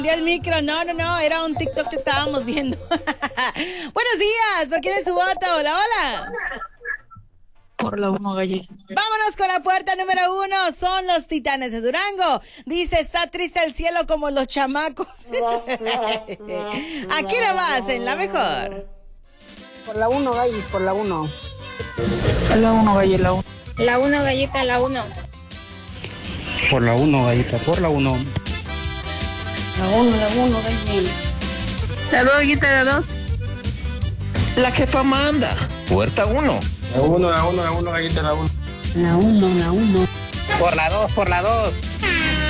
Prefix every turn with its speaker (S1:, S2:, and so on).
S1: El micro, no, era un TikTok que estábamos viendo. Buenos días, ¿por quién es su voto? Hola.
S2: Por la 1, Galleta.
S1: Vámonos con la puerta número 1, son los Titanes de Durango. Dice, está triste el cielo como los chamacos. Aquí nomás, en la mejor.
S3: Por la 1, Gallis, por la 1.
S2: La 1, Galleta, la 1.
S4: La 1, Galleta, la 1.
S5: Por la 1, Galleta, por la 1.
S4: La 1, Galleta.
S2: La 2, Galleta, la 2. La jefa manda.
S6: Puerta 1.
S5: La 1, Galleta, la 1.
S4: La 1.
S6: Por la 2.